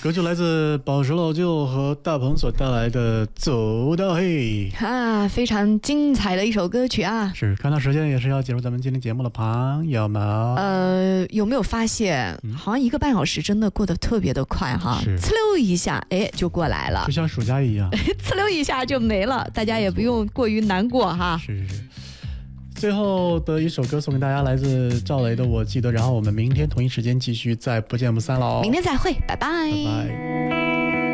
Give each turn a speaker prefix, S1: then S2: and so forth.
S1: 歌曲来自宝石老舅和大鹏所带来的《走到黑》
S2: 啊，非常精彩的一首歌曲啊！
S1: 是，看到时间也是要结束咱们今天节目了，朋友们。
S2: 有没有发现，好像1个半小时真的过得特别的快哈，呲溜一下，哎，就过来了，
S1: 就像暑假一样，
S2: 呲溜一下就没了，大家也不用过于难过哈。
S1: 是。最后的一首歌送给大家，来自赵雷的《我记得》，然后我们明天同一时间继续，再不见不散喽！
S2: 明天再会，拜拜。
S1: 拜拜。